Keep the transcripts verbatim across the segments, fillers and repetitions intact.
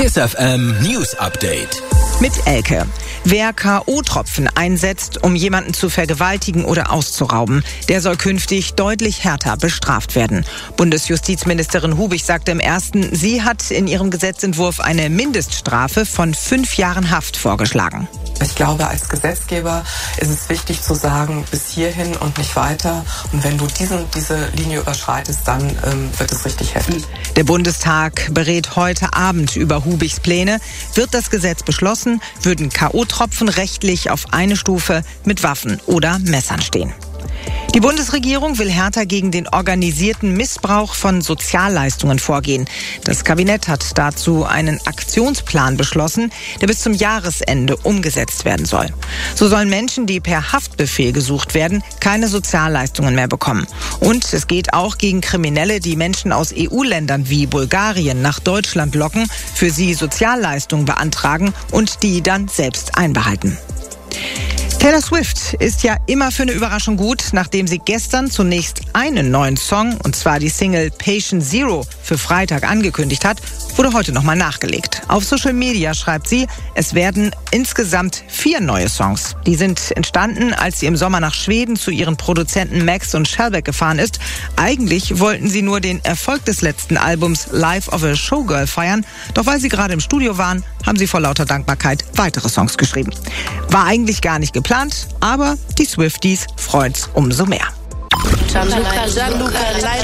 KISS F M News Update. Mit Elke. Wer K O-Tropfen einsetzt, um jemanden zu vergewaltigen oder auszurauben, der soll künftig deutlich härter bestraft werden. Bundesjustizministerin Hubig sagte im Ersten, sie hat in ihrem Gesetzentwurf eine Mindeststrafe von fünf Jahren Haft vorgeschlagen. Ich glaube, als Gesetzgeber ist es wichtig zu sagen, bis hierhin und nicht weiter. Und wenn du diesen, diese Linie überschreitest, dann ähm, wird es richtig heftig. Der Bundestag berät heute Abend über Hubigs Pläne. Wird das Gesetz beschlossen, würden K O-Tropfen rechtlich auf eine Stufe mit Waffen oder Messern stehen. Die Bundesregierung will härter gegen den organisierten Missbrauch von Sozialleistungen vorgehen. Das Kabinett hat dazu einen Aktionsplan beschlossen, der bis zum Jahresende umgesetzt werden soll. So sollen Menschen, die per Haftbefehl gesucht werden, keine Sozialleistungen mehr bekommen. Und es geht auch gegen Kriminelle, die Menschen aus E U-Ländern wie Bulgarien nach Deutschland locken, für sie Sozialleistungen beantragen und die dann selbst einbehalten. Taylor Swift ist ja immer für eine Überraschung gut. Nachdem sie gestern zunächst einen neuen Song, und zwar die Single Patient Zero, für Freitag angekündigt hat, wurde heute nochmal nachgelegt. Auf Social Media schreibt sie, es werden insgesamt vier neue Songs. Die sind entstanden, als sie im Sommer nach Schweden zu ihren Produzenten Max und Shellback gefahren ist. Eigentlich wollten sie nur den Erfolg des letzten Albums Life of a Showgirl feiern. Doch weil sie gerade im Studio waren, haben sie vor lauter Dankbarkeit weitere Songs geschrieben. War eigentlich gar nicht geplant, aber die Swifties freut's umso mehr. Gianluca, Gianluca,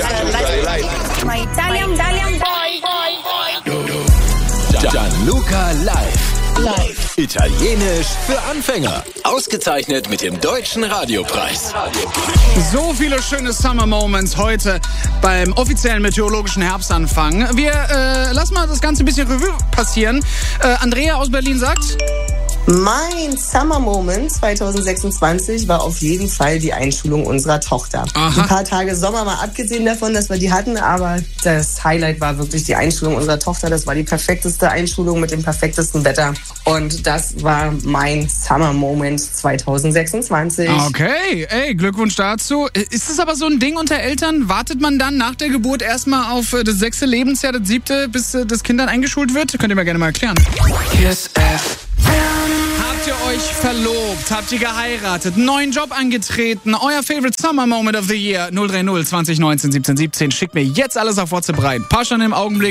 My Italian, Italian boy. Gianluca Live. Live. Italienisch für Anfänger. Ausgezeichnet mit dem Deutschen Radiopreis. So viele schöne Summer Moments heute beim offiziellen meteorologischen Herbstanfang. Wir äh, lassen mal das Ganze ein bisschen Revue passieren. Äh, Andrea aus Berlin sagt... Mein Summer Moment zwanzig sechsundzwanzig war auf jeden Fall die Einschulung unserer Tochter. Aha. Ein paar Tage Sommer mal abgesehen davon, dass wir die hatten, aber das Highlight war wirklich die Einschulung unserer Tochter. Das war die perfekteste Einschulung mit dem perfektesten Wetter. Und das war mein Summer Moment zwanzig sechsundzwanzig. Okay, ey, Glückwunsch dazu. Ist es aber so ein Ding unter Eltern? Wartet man dann nach der Geburt erstmal auf das sechste Lebensjahr, das siebte, bis das Kind dann eingeschult wird? Könnt ihr mir gerne mal erklären. KISS F M. Habt ihr euch verlobt? Habt ihr geheiratet? Neuen Job angetreten? Euer Favorite Summer Moment of the Year? null drei null zwanzig neunzehn siebzehn siebzehn. Schickt mir jetzt alles auf WhatsApp rein. Paar schon im Augenblick.